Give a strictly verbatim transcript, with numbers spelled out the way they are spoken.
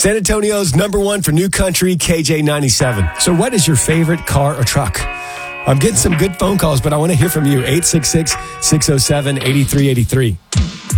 San Antonio's number one for new country, K J ninety-seven. So what is your favorite car or truck? I'm getting some good phone calls, but I want to hear from you. eight six six, six oh seven, eight three eight three.